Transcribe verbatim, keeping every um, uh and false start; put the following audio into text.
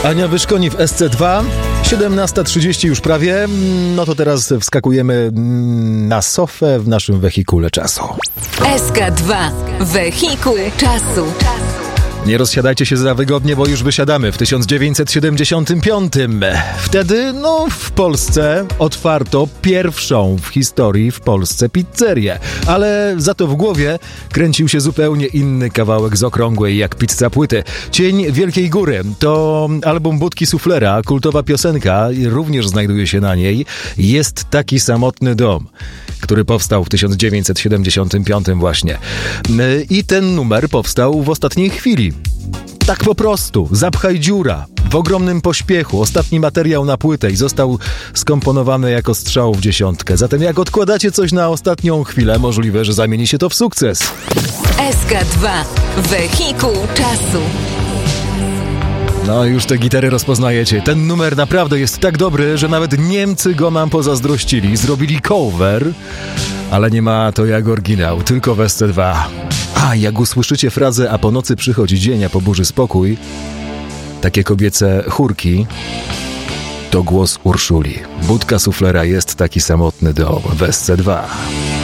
Ania Wyszkoni w S C dwa, siedemnasta trzydzieści już prawie. No to teraz wskakujemy na sofę w naszym wehikule czasu. S K dwa. Wehikuł czasu. Nie rozsiadajcie się za wygodnie, bo już wysiadamy w tysiąc dziewięćset siedemdziesiątym piątym. Wtedy, no, w Polsce otwarto pierwszą w historii w Polsce pizzerię. Ale za to w głowie kręcił się zupełnie inny kawałek z okrągłej jak pizza płyty. Cień Wielkiej Góry to album Budki Suflera, kultowa piosenka, również znajduje się na niej. Jest taki samotny dom, który powstał w tysiąc dziewięćset siedemdziesiątym piątym właśnie. I ten numer powstał w ostatniej chwili. Tak po prostu, zapchaj dziura, w ogromnym pośpiechu, ostatni materiał na płytę i został skomponowany jako strzał w dziesiątkę. Zatem jak odkładacie coś na ostatnią chwilę, możliwe, że zamieni się to w sukces. S K dwa. Wehikuł czasu. No już te gitary rozpoznajecie. Ten numer naprawdę jest tak dobry, że nawet Niemcy go nam pozazdrościli. Zrobili cover, ale nie ma to jak oryginał, tylko w S C dwa. A jak usłyszycie frazę "a po nocy przychodzi dzień, a po burzy spokój", takie kobiece chórki, to głos Urszuli. Budka Suflera, Jest taki samotny dom w S C dwa.